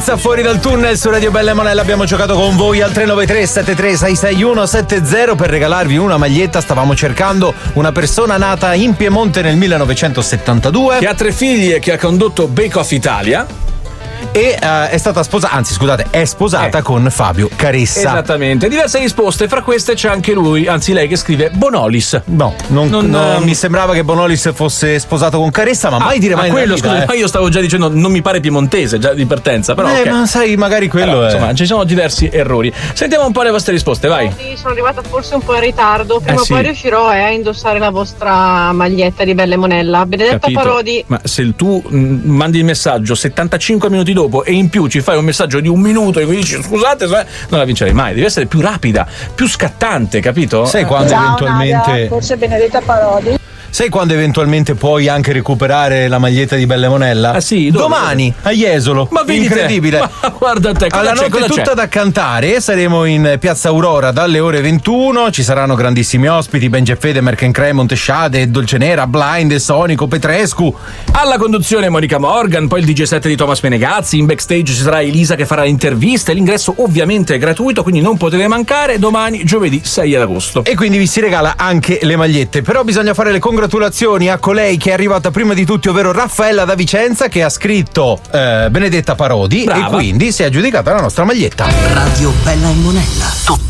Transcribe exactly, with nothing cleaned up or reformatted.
Bellezza fuori dal tunnel su Radio Bella e Monella. Abbiamo giocato con voi al tre nove tre sette tre sei sei uno sette zero per regalarvi una maglietta. Stavamo cercando una persona nata in Piemonte nel millenovecentosettantadue, che ha tre figli e che ha condotto Bake Off Italia. E uh, è stata sposata, anzi scusate, è sposata eh. con Fabio Caressa. Esattamente, diverse risposte, fra queste c'è anche lui, anzi lei, che scrive Bonolis. No, non, non, non um... mi sembrava che Bonolis fosse sposato con Caressa, ma ah, mai dire mai ah, quello, scusa, eh. io stavo già dicendo, non mi pare piemontese già di partenza, però eh, okay. ma sai, magari quello però, è. Insomma, ci sono diversi errori. Sentiamo un po' le vostre risposte, vai. Sì, sono arrivata forse un po' in ritardo, prima eh, o sì. poi riuscirò eh, a indossare la vostra maglietta di Bella e Monella. Benedetta Capito. Parodi. Ma se tu mh, mandi il messaggio settantacinque minuti dopo e in più ci fai un messaggio di un minuto e quindi dici scusate, non la vincerei mai, devi essere più rapida, più scattante, capito? Sai quando Ciao, eventualmente Nadia, forse Benedetta Parodi. Sai quando eventualmente puoi anche recuperare la maglietta di Bella e Monella? Ah sì, dove? Domani a Jesolo. Ma incredibile. Ma guarda te, alla c'è, notte tutta c'è? da cantare. Saremo in Piazza Aurora dalle ore ventuno. Ci saranno grandissimi ospiti: Benji e Fede, Merkencre, Montesciade, Dolcenera, Blind, Sonico, Petrescu. Alla conduzione Monica Morgan, poi il D J set di Thomas Menegazzi. In backstage ci sarà Elisa che farà interviste. L'ingresso ovviamente è gratuito, quindi non potete mancare. Domani giovedì sei agosto. E quindi vi si regala anche le magliette. Però bisogna fare le congratulazioni a colei che è arrivata prima di tutti, ovvero Raffaella da Vicenza, che ha scritto eh, Benedetta Parodi. Brava. E quindi si è aggiudicata la nostra maglietta. Radio Bella e Monella. Tutto